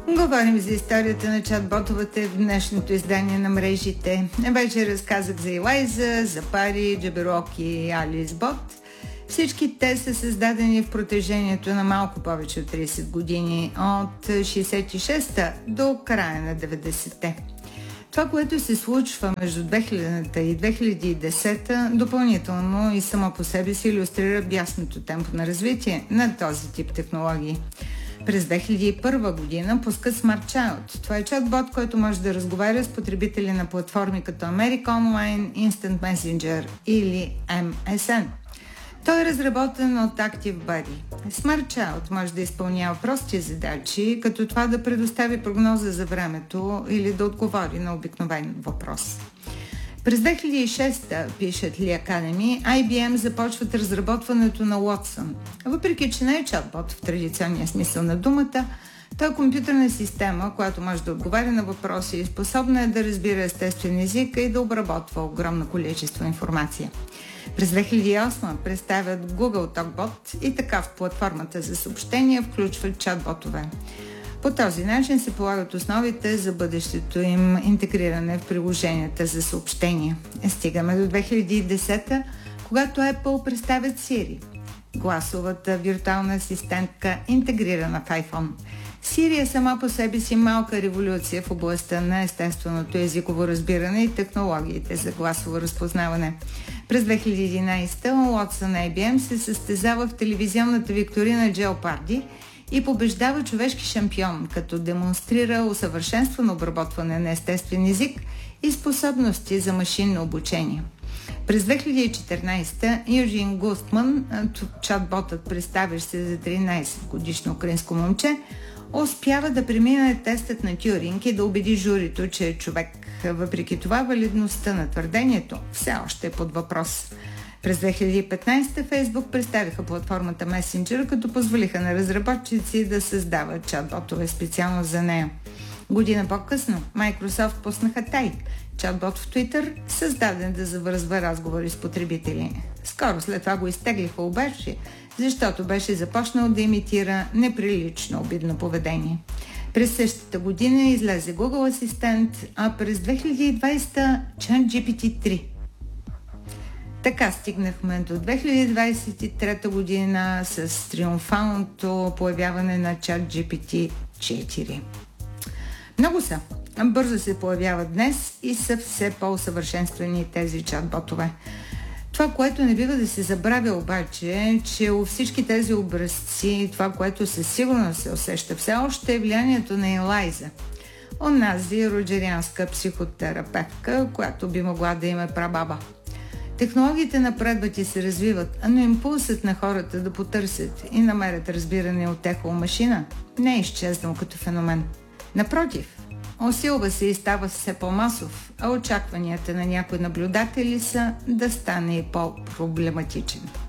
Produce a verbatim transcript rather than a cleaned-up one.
Говорим за историята на чат-ботовете в днешното издание на мрежите. Вече разказах за Елайза, за Пари, Джаберок и Алис Бот. Всички те са създадени в протежението на малко повече от трийсет години, от шейсет и шеста до края на деветдесетте. Това, което се случва между две хилядната и две хиляди и десета, допълнително и само по себе си илюстрира бясното темпо на развитие на този тип технологии. През две хиляди и първа година пуска Smart Child. Това е чат-бот, който може да разговаря с потребители на платформи като America Online, Instant Messenger или Ем Ес Ен. Той е разработен от ActiveBuddy. Smart Child може да изпълнява прости задачи, като това да предостави прогноза за времето или да отговори на обикновен въпрос. През две хиляди и шеста, пишат Lee Academy, Ай Би Ем започват разработването на Watson. Въпреки че не е чатбот в традиционния смисъл на думата, той е компютърна система, която може да отговаря на въпроси и способна е да разбира естествен език и да обработва огромно количество информация. През две хиляди и осма представят Google TalkBot и така в платформата за съобщения включват чат-ботове. По този начин се полагат основите за бъдещето им интегриране в приложенията за съобщения. Стигаме до две хиляди и десета, когато Apple представят Siri, гласовата виртуална асистентка, интегрирана в iPhone. Siri е сама по себе си малка революция в областта на естественото езиково разбиране и технологиите за гласово разпознаване. През две хиляди и единадесета Watson Ай Би Ем се състезава в телевизионната викторина Jeopardy и побеждава човешки шампион, като демонстрира усъвършенствано обработване на естествен език и способности за машинно обучение. През две хиляди и четиринадесета Юджин Густман, чат-ботът, представящ се за тринадесет годишно украинско момче, успява да премине тестът на Тюринг и да убеди журито, че е човек. Въпреки това, валидността на твърдението все още е под въпрос. През две хиляди и петнадесета Facebook представиха платформата Messenger, като позволиха на разработчици да създават чат-ботове специално за нея. Година по-късно Microsoft пуснаха Тай, чат-бот в Twitter, създаден да завързва разговори с потребители. Скоро след това го изтеглиха обаче, защото беше започнал да имитира неприлично обидно поведение. През същата година излезе Google Асистент, а през две хиляди и двадесета ChatGPT три. Така стигнахме до две хиляди двадесет и трета година с триумфалното появяване на ChatGPT четири. Много са. Бързо се появяват днес и са все по-усъвършенствани тези чат-ботове. Това, което не бива да се забравя обаче, е, че у всички тези образци, това, което със сигурност се усеща все още, е влиянието на Елайза. Онази роджерианска психотерапевтка, която би могла да има прабаба. Технологиите напредват и се развиват, но импулсът на хората да потърсят и намерят разбиране от ехо машина не е изчезнал като феномен. Напротив, усилва се и става все по-масов, а очакванията на някои наблюдатели са да стане и по-проблематичен.